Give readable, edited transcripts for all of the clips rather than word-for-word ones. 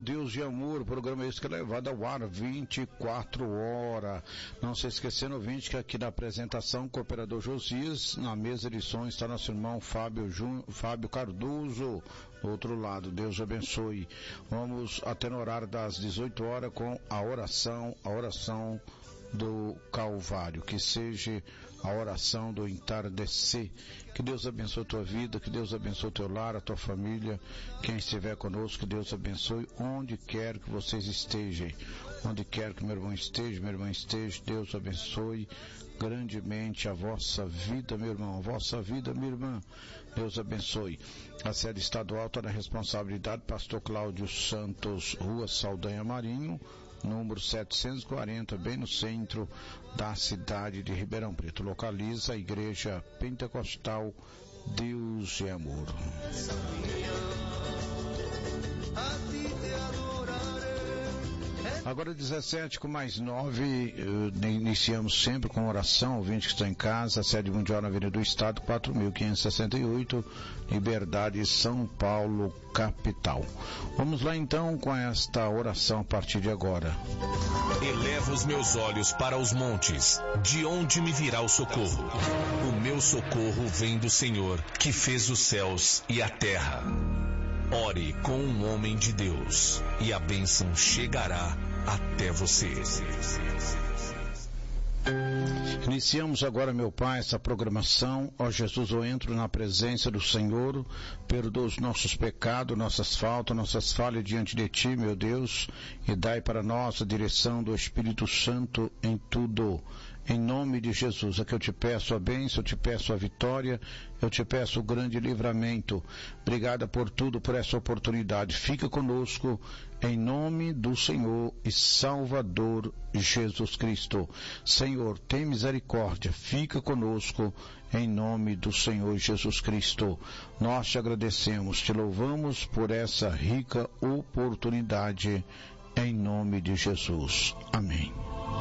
Deus de amor, programa esse que é levado ao ar 24 horas. Não se esquecendo, ouvinte, que aqui na apresentação, com o operador Josias, na mesa de som está nosso irmão Fábio Cardoso, do outro lado. Deus abençoe. Vamos até no horário das 18 horas com a oração do Calvário, que seja a oração do entardecer. Que Deus abençoe a tua vida, que Deus abençoe o teu lar, a tua família, quem estiver conosco, que Deus abençoe onde quer que vocês estejam, onde quer que meu irmão esteja, minha irmã esteja. Deus abençoe grandemente a vossa vida, meu irmão, a vossa vida, minha irmã. Deus abençoe. A sede estadual está na responsabilidade pastor Cláudio Santos, Rua Saldanha Marinho, número 740, bem no centro da cidade de Ribeirão Preto. Localiza a Igreja Pentecostal Deus é Amor. Agora 17 com mais 9, iniciamos sempre com oração, ouvinte que está em casa, sede mundial na Avenida do Estado, 4.568, Liberdade, São Paulo, capital. Vamos lá então com esta oração a partir de agora. Elevo os meus olhos para os montes, de onde me virá o socorro? O meu socorro vem do Senhor, que fez os céus e a terra. Ore com um homem de Deus, e a bênção chegará até você. Iniciamos agora, meu Pai, essa programação. Ó Jesus, eu entro na presença do Senhor, perdoa os nossos pecados, nossas faltas, nossas falhas diante de Ti, meu Deus, e dai para nós a direção do Espírito Santo em tudo. Em nome de Jesus, é que eu te peço a bênção, eu te peço a vitória, eu te peço o grande livramento. Obrigada por tudo, por essa oportunidade. Fica conosco, em nome do Senhor e Salvador Jesus Cristo. Senhor, tem misericórdia, fica conosco, em nome do Senhor Jesus Cristo. Nós te agradecemos, te louvamos por essa rica oportunidade, em nome de Jesus. Amém.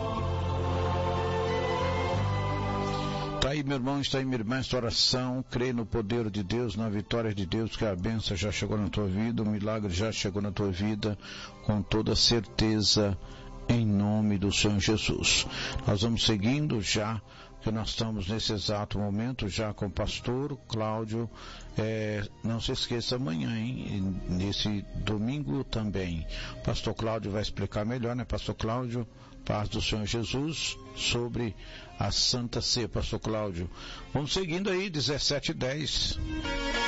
Está aí, meu irmão, está aí, minha irmã, esta oração. Crê no poder de Deus, na vitória de Deus, que a bênção já chegou na tua vida, o milagre já chegou na tua vida, com toda certeza, em nome do Senhor Jesus. Nós vamos seguindo já, que nós estamos nesse exato momento já com o pastor Cláudio. Não se esqueça amanhã, hein? Nesse domingo também. O pastor Cláudio vai explicar melhor, né, pastor Cláudio? Paz do Senhor Jesus, sobre a Santa Ceia, pastor Cláudio. Vamos seguindo aí, 17:10.